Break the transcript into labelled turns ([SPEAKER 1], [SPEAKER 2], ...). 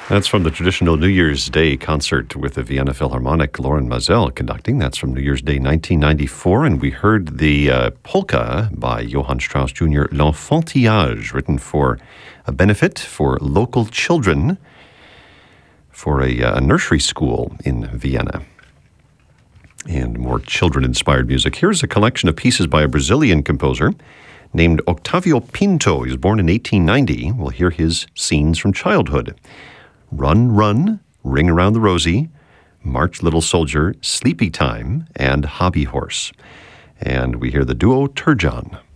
[SPEAKER 1] That's from the traditional New Year's Day concert with the Vienna Philharmonic, Loren Maazel conducting. That's from New Year's Day 1994. And we heard the polka by Johann Strauss Jr., L'Enfantillage, written for a benefit for local children for a nursery school in Vienna. And more children-inspired music. Here's a collection of pieces by a Brazilian composer named Octavio Pinto. He was born in 1890. We'll hear his scenes from childhood. Run, Run, Ring Around the Rosie, March Little Soldier, Sleepy Time, and Hobby Horse. And we hear the duo Turjan.